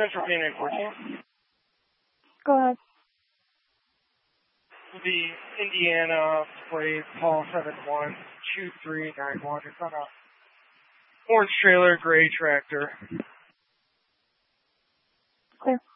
Central Phoenix 14. Go ahead. The Indiana plate, Paul 712391. It's on a orange trailer, gray tractor. Clear.